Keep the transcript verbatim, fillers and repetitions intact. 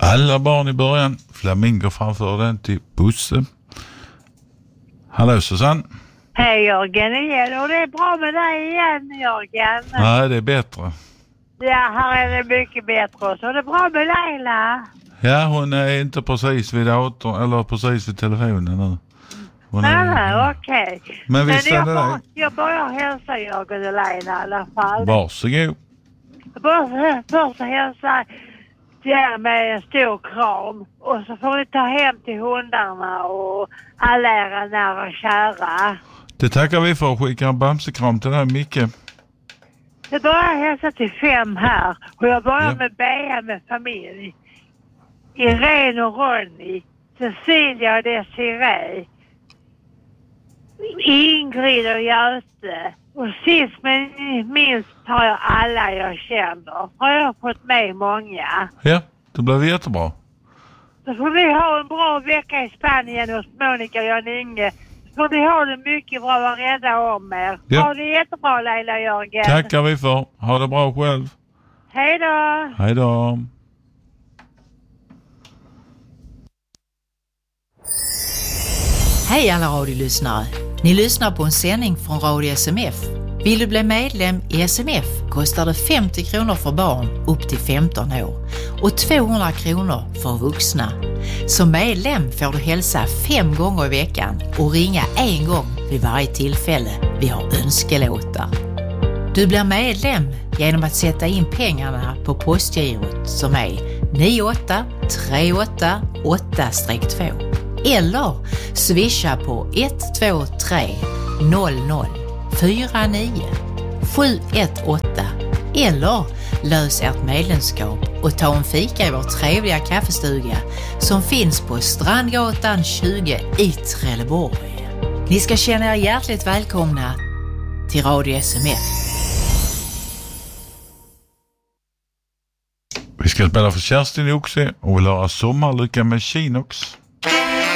Alla barn i början. Flamingo framför den till bussen. Hallå Susanne. Hej Jörgen igen. Och det är bra med dig igen Jörgen. Nej, det är bättre. Ja, här är det mycket bättre. Så det är bra med Leila. Ja, hon är inte precis vid datorn eller precis vid telefonen nu. Hon Nej, är... nej, okej. Okay. Men visst är jag, det bara, jag börjar hälsa Jörgen och Leila i alla fall. Varsågod. Jag börjar först hälsa där med en stor kram. Och så får ni ta hem till hundarna och alla era nära och kära. Det tackar vi för att skicka en bamsekram till dig, Micke. Jag börjar hälsa till fem här. Och jag börjar Ja. med Bea med familj. Irene och Ronny. Cecilia och Desiree. Ingrid och Göte. Och sist men minst har jag alla jag känner. Har jag fått med många. Ja, det blev jättebra. Så får ni ha en bra vecka i Spanien hos Monica och Jan Inge. Så får ni ha det mycket bra och vara rädda om er. Ja. Ha det jättebra Leila Jörgen. Tackar vi för. Ha det bra själv. Hej då. Hej då. Hej alla radiolyssnare. Ni lyssnar på en sändning från Radio S M F. Vill du bli medlem i S M F kostar det femtio kronor för barn upp till femton år och tvåhundra kronor för vuxna. Som medlem får du hälsa fem gånger i veckan och ringa en gång vid varje tillfälle vi har önskelåtar. Du blir medlem genom att sätta in pengarna på postgirot som är nio åtta tre åtta åtta två eller swisha på ett två tre noll noll fyra nio sju ett åtta eller lös ert medlemskap och ta en fika i vår trevliga kaffestuga som finns på Strandgatan tjugo i Trelleborg. Ni ska känna er hjärtligt välkomna till Radio S M F. Vi ska spela för Kerstin Oxe och vill höra Sommarlycka med Chinox.